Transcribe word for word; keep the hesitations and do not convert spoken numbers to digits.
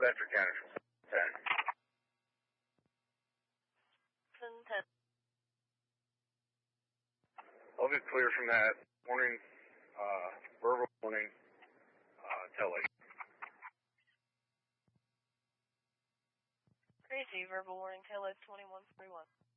Bedford County from ten. ten. I'll be clear from that. Warning, uh, verbal warning, uh, tele. Crazy, verbal warning, tail twenty-one forty-one.